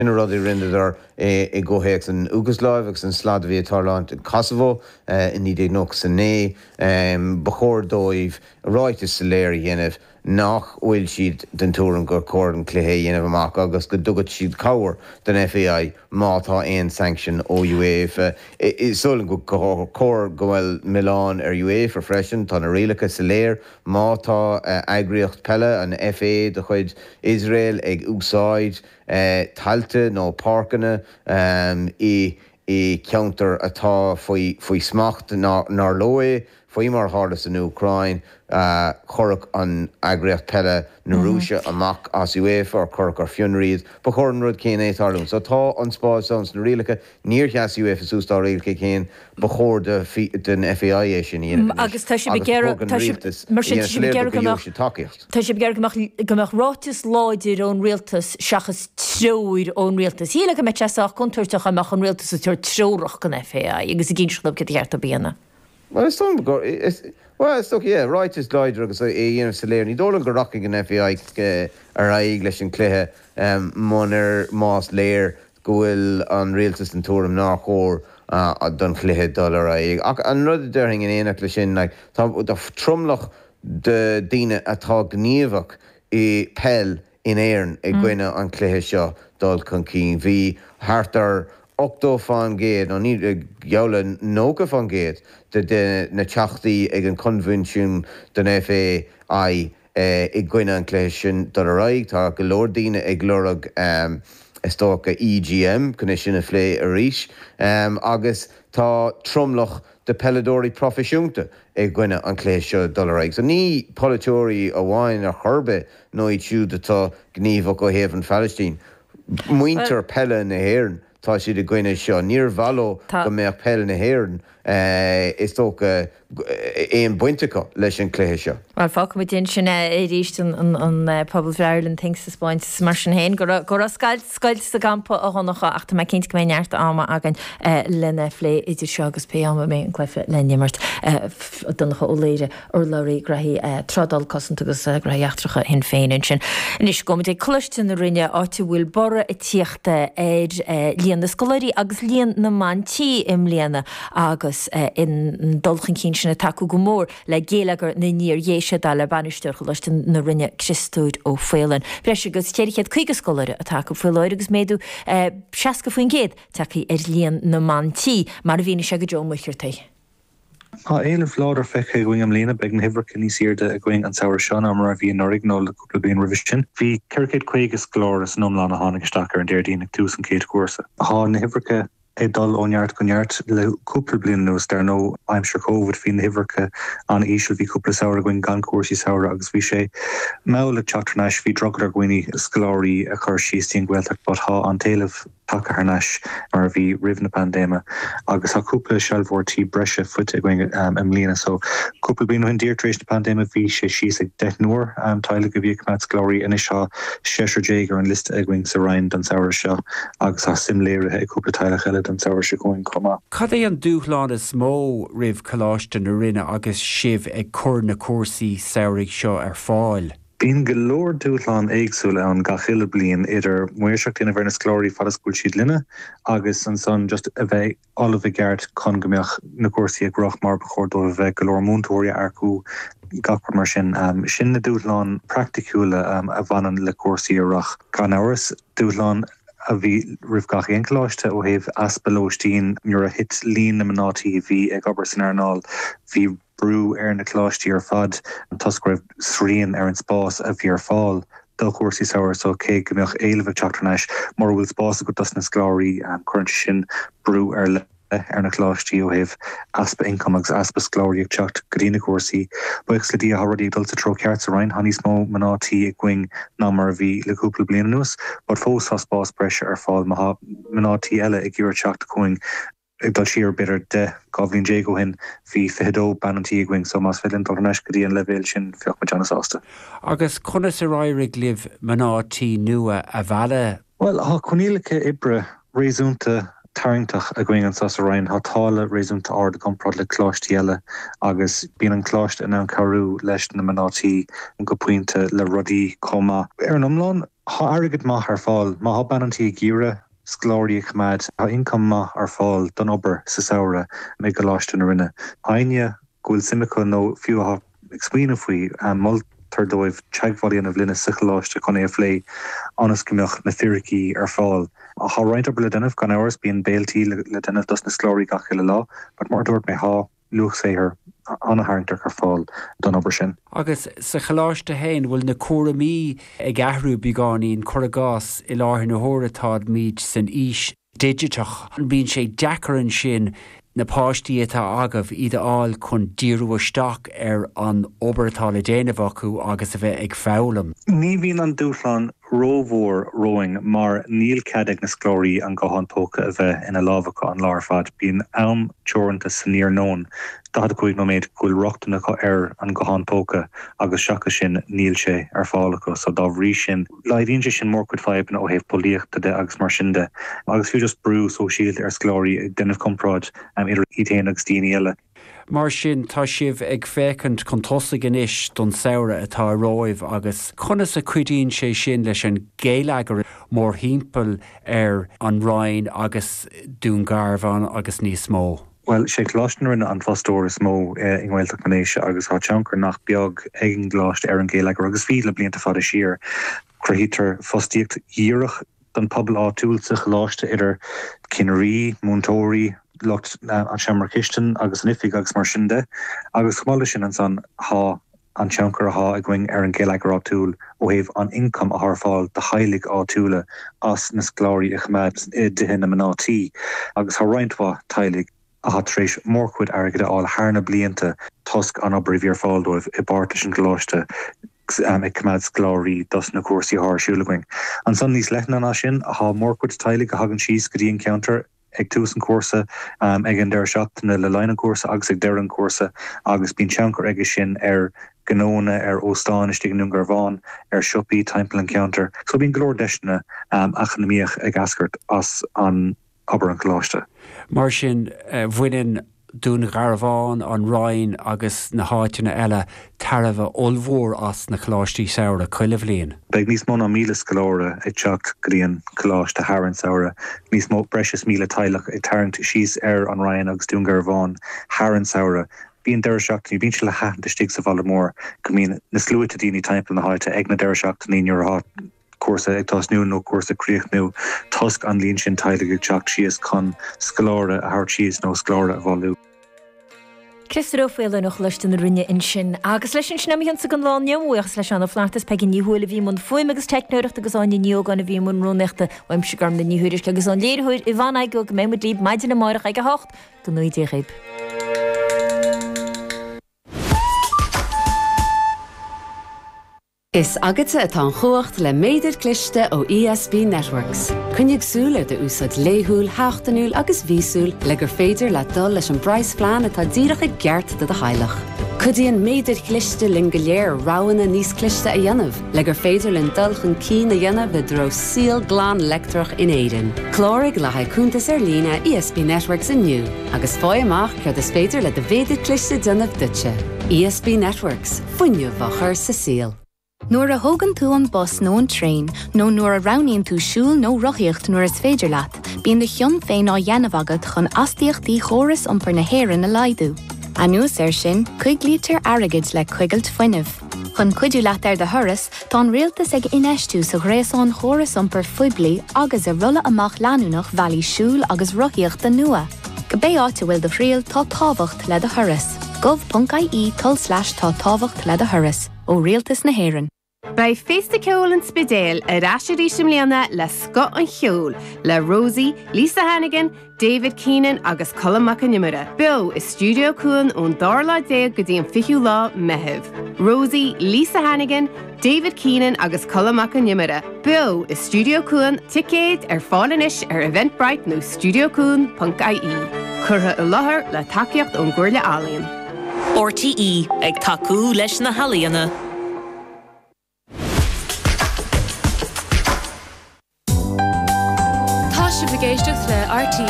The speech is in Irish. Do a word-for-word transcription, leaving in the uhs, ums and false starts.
in ruddy rindar e go hex an Yugoslavics and Slavia Tarlant in Kosovo in the Nox and Ne um before doive right is Saleri Yenef nach will she'd den touring go cord and Clehe Yenef Mark August go dugat she'd cower than F A I Malta and sanction O UEFA is solen go core goel Milan or UEFA freshen ton Relika Saler Malta Agriocht Pella and F A the Hoid Israel eg outside uh, Talte no Parkene um, i i counter atá foi foi smacht nar nar loe foi mar hardas in Ukraine uh, choruk an Agriocht Pella na Russia amach as UEFA or choruk or Funreid but chorn rud céin éit arlum so tá an spá sounds na rilika near jas UEFA sústá rilika céin bechor de den F A I éisian íana agus tá sé begéir tá sé mar sé begéir gomach tá sé begéir gomach gomach rátis láidir ón rialtas seachas trúir ón rialtas híla go met seach contoirteach amach an rialtas tuair trúrach gan F A I agus i ginn schlub go dheart a bíana well it's don't go it's well it's okay yeah right is láidir agus é íana saléir ní dóla go rocking an F A I ar English an cléthe um monar más léir gohfuil an rialtas an túram nach chór Uh, a don chléthe dollar ag an rud deing in éach le sin like tá de trumlach de daine atá gníomhach i pell in éireann ag gcuine an chléthe seo dul chun cín bhí hartar octó fan géad nó ní geala nóga fan géad de na teachtaí ag an convention den F A I ag gcuine an chléthe sin dollar ag tá go leor daine ag glórag um, Stoka E G M kunna sinna flé a ríis um, agus tá trumlach de peladori profisiúnta ag gcuine an cléis seo dollar so ní politóirí a bháin a churbe nó i siúd atá gníomh go héamh Palestine muinter pelle na héireann tá siad a gcuine seo níor bhalo go mbeadh pelle na héireann uh, is tóca éon buintecha leis an cléthe seo. Well fág mu din sin é ríist an an pobl fra Ireland thinks is point mar sin héin go go scail scail sa campa a honnacha achta me cinint go mé neart ama agan lenne flé idir seo agus pe ama mé an gleife lennimart donnacha ó léire ar leirí grahí tradal cosint agus graíachtracha hin féin sin. Nis go é cluiste na rinne áte bhfuil borra i tíochta éid líon na scoláirí agus líon na mantí im líana agus in dulchan cín sin taú go mór le géalagar na níor dhéise dá le banisteir go leis na rinne Christúid ó Féileán. Breis agus téirichead chuige scoláire a taú Féileáir agus méadú seaca faoin géad taí ar líon na mantí mar a bhíine se go deo muirtaí. Tá éile fláidir feice going am lína beag na hibhar cinníosíirde a going an saoir seán am ra bhí an originál le cúpla bliain revision. Bhí ceircéad chuige scoláir is nómláán a tháinig isteach ar an déirdín ag tús an céad cuasa. Tá na hibharcha é dul ónneart goneart le cúpla bliain nús dar nó aimsir COVID hí na hibharcha an ísisiil bhí cúpla saoir going gan cuasaí saoir agus bhí sé mé le teachtarnáis bhí drogad ar gcuoine scoláirí a chur síostíon ghilteach bud thá an talamh take harnáis mar bhí rih na pandéma agus tá cúpla sealmhórtaí breise fuite going um, am líana so cúpla bliain hin díirtrééis na pandéma bhí sé síos ag deich nuair um, táile go bhí mat scoláirí ina seo séir ar an list ag going sa rain don saoir seo agus tá simléire ag cúpla táile cheile don saoir se going comá. Cad é an dúchláán is mó rih choláiste na rinne agus sibh ag cur na cuasaí saoirigh seo ar fáil. Bín go leor dúchláán éagsúla an gachile blian idir muirseach ina bhar na scoláirí fadascúil siad linne agus an son just a bheith all of a gceart chun gombeoch na cuasaí ag roch mar bechordó a bheith go leor múntóirí arcú gachar mar sin um, sin na dúchláán practicúla um, a bhanan le cuasaí a roch. Gan áras dúchláán a bhí rih gach éonchláiste ó héh aspelóistín nuair a hit líon na manátí bhí ag obair san airnáil bhí brú ar na chláistí ar fad an toscraibh sríon ar an spás a bhí ar fáil do cuasaí saoir so cé go mbeadh éileh teachtarnáis mar bhfuil spás go dus na scoláirí an chuirn sin brú ar le ar na chláistí ó héh aspa income agus aspa scoláirí ag teacht go dtí na cuasaí buchs le dtí a tháirí dul sa tro ceart a rainn haní smó manátí ag going ná mar bhí le cúpla bliain nús bud fós tá spás breise ar fáil manátí eile ag gúir teacht going ag dul siar bidir de gábhlíonn dé go hin bhí fidó banantí ag going so más fillin dul neis go dtí an levéil sin fioch me Jonas Ásta. Agus chunas a ráirigh libh manátí nua a bhela? Well, há chunílacha ibre réasúnta tarintach a going an sas a rain hatála réasúnta ard comprod le chláistí eile agus bíon an chláist in an carú leis na manátí an go puinte le rudaí comma. Ar an umlán Tá agad maith ar fáil, má ha banantí gíre, sglórí chmad, ha income maith ar fáil don obair sa saoire mé go láiste na rinne. Aine gúil simmecha nó fiú ha explain faoi a multar dóibh teagháilíon a bhlinne sichaláiste chun é phlé anas gombeoch na firicí ar fáil. A ha reintar le denmh gan áras bíon béaltí le denmh dus na sglórí gachiile lá, but mar dúirt mé há luach séhir anna haintar ar fáil don obair sin. Agus sa chaláiste hain bhfuil na cuaramí ag ahrú beáín choragás i láthir na hóratád míid san ís digitach. Bíonn sé deacaran sin na páistí atá agah iad áil chun díú isteach ar an obairtá le déanamh acu agus a bheith ag fálam. Ní bhíon an dúslan rómhór roing mar níl ceadach na sglórí an gohan tóca a bheith ina lábhacha an láirfad bíon am teoranta san níor nón. Dad chuig nó méid gúil rochtainna chu ar an gohan tóca agus seacha sin níl sé ar fálacha so dá bhrí sin leidhíonn sin mór chud feiban ó héh políochta de agus mar sinnde. Agus fiú just brú so síl ar sglórí denmh compráid am idir itéan agus daoine eile. Mar sin tá sibh ag fécant chun tosa inis don saoire atá roimh agus chunas a cuidíonn sé sin leis an géileagar mór hímpel ar an Rhine agus dún garbhán agus níos mó. Well, sé gláisnar an fostóir is mó in Gaeltach manéise agus há teancar nach beag ag gláist ar an géileagar agus fíle blianta fada siar. Cruithítar fostíocht díireach don pobl áitiúilte chláiste idir Kinneary, Montóí, locht uh, an Shamar Kishton agus an ifig agus mar sinnde agus chmáile sin an san há an teancar há ag going ar an géileagar áitiúil ó héh an income a th fáil de heilig áitiúile as na sglórí a chmad de hinna manátí agus há rointhá teilig a hat rééis mórcuid agad áil hána blianta tosk an obair bhíar fáildóibh i barta sin gláiste um, ag cumad sglórí dos na cuasaí thsúlaing. An san níos leithna ná sin a há mórcuid teilig a hagann síos go dtí encounter ag tús an cuasa um, ag an deir seachtainna le lein an cuasa agus ag deir an cuasa agus bín teancar aige sin ar gnóna ar óstáinistí an Garváin ar siopí timppla encounter. So bín glór deisna um, achanamíoch ag ascart as an obair an chláiste. Mar sin uh, bhaineann dún Garváin an Rhine agus na háiteanna eile tarabh olmhór as na chláistí saoire chuile bhliain. Beg níos mó ná míle scalóra ag teach gríon chláiste Haran saoire, níos mó breis míle teilech ag tarint síos ar an Rhine agus dún Garváin Haran saoire. Bíon deir seachtaí bín se le hatan de stig sa bhalla mór go mín na slúite daoine timppla na háite ag na deir seachtaí níor há cuasa ag tás nú nó cuasa críoch tosk an líon sin teilige teach síos chun scalóra a thart síos nó scalóra a bhú. Christophéile noch leis na rinne in sin agus leis sin sinna sa an láneamúachs leis an flatas pe níhúla bhí mun foiim agus teicnúirecht agus an nío gan a bhí mun runneachta weim se garm na níhuiidir agus an léirthúir i bhana go go méid líb maidin na marach ag a hocht go nuidí réib. Is agate atá chuacht le méidir cliste ó E S B Networks. Cynnig súle de úsad léhúil, háchtanúil agus vísúil le gur féidir le dul leis an brais flean atá díirech ag geart de de heilech. Cudíon méidir cliste lin goléir ráhanna níos cliste a dhéanamh, le gur féidir lin dulchan cí na dhéanamh be dro síl glán lectrach in éidir. Chlórig le haicúntas ar lína E S B Networks inniu, agus fáil amach cead is féidir le de féidir cliste dynamh dutse. E S B Networks, fuinne bhachar sa síl. Nuair a thugann tú an bus nó an tréin, nó nuair a roiníonn tú siúl nó rothíocht nuair is féidir leat, bíonn de thion féin á dhéanamh agad chun astaíochtaí chóras iompar na hÉireann na laidú. Anuas ar sin, chuig lítar airgid le chuigilt foiinemh. Chun cuidiú leat ar de thuras, tá rialtas ag inéistú sa ghréasán chóras iompar foiblí agus a rulla amach leanúnach bhealaí siúl agus rothíocht den nua. Go bé áte bhfuil de phríal tá tábhacht le de thuras. gov.ie tol slash tá tábhacht le de thuras ó rialtas na hÉireann. Bei fésta ceol an spidéal a ráisiirí simléana le sco an cheol, le Rosie, Lisa Hannigan, David Keenan agus Colm McNamara. Bill is Studio Cuan ón dála déag go dtí an fichiú lá meitheamh. Rosie, Lisa Hannigan, David Keenan agus Colm McNamara. Bill is Studio Cuan ticéad ar fálanis ar Eventbrite nó studio cuan punt I E. Curtha i láthair le takeíocht ón Ghaorla Ealaíon. R T E ag takeú leis na halaíonna. Tá si bhgéisteach le R T